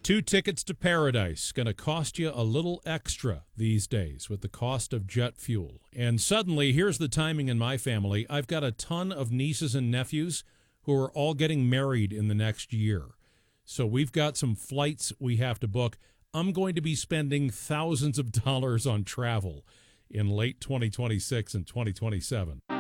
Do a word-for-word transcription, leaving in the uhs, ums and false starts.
Two tickets to paradise going to cost you a little extra these days with the cost of jet fuel. And suddenly, here's the timing in my family. I've got a ton of nieces and nephews who are all getting married in the next year. So we've got some flights we have to book. I'm going to be spending thousands of dollars on travel in late twenty twenty-six and twenty twenty-seven.